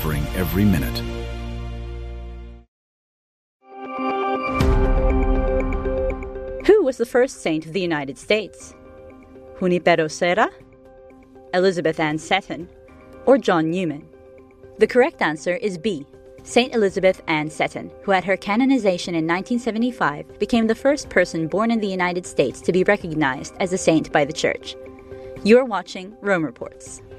savoring every minute. Who was the first saint of the United States? Junipero Serra, Elizabeth Ann Seton, or John Newman? The correct answer is B, Saint Elizabeth Ann Seton, who at her canonization in 1975 became the first person born in the United States to be recognized as a saint by the Church. You're watching Rome Reports.